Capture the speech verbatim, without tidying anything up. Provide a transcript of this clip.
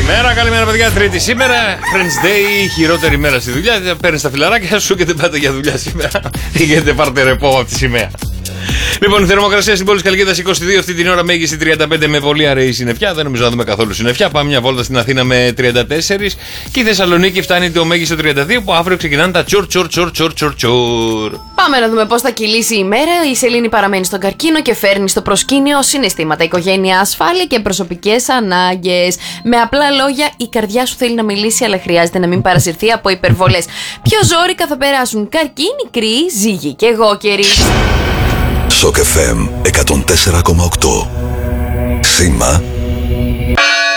Καλημέρα, καλημέρα παιδιά. Τρίτη σήμερα. Friends Day, χειρότερη μέρα στη δουλειά. Παίρνει τα φιλαράκια σου και δεν πάτε για δουλειά σήμερα. Γιατί πάρτε ρεπό από τη σημαία. Λοιπόν, η θερμοκρασία στην πόλη Καλκίδας είκοσι δύο αυτή την ώρα, μέγιστη τριάντα πέντε με πολύ αραιή συννεφιά. Δεν νομίζω να δούμε καθόλου συννεφιά. Πάμε μια βόλτα στην Αθήνα με τριάντα τέσσερα και η Θεσσαλονίκη φτάνει το μέγιστο τριάντα δύο, που αύριο ξεκινάνε τα τσορ τσορ τσορ τσορ τσορ τσορ. Πάμε να δούμε πώς θα κυλήσει η μέρα. Η Σελήνη παραμένει στον καρκίνο και φέρνει στο προσκήνιο συναισθήματα, οικογένεια, ασφάλεια και προσωπικές ανάγκες. Με απλά λόγια, η καρδιά σου θέλει να μιλήσει, αλλά χρειάζεται να μην παρασυρθεί από υπερβολές. Πιο ζόρικα θα περάσουν καρκίνοι, κρύοι, ζύγοι και εγώ καιροί. Σοκ εφ εμ εκατόν τέσσερα κόμμα οκτώ. Σήμα